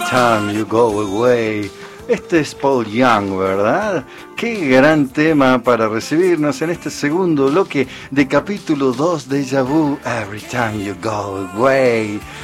Time You Go Away. Este es Paul Young, ¿verdad? Qué gran tema para recibirnos en este segundo bloque de capítulo 2 de Déjà Vu, Every Time You Go Away.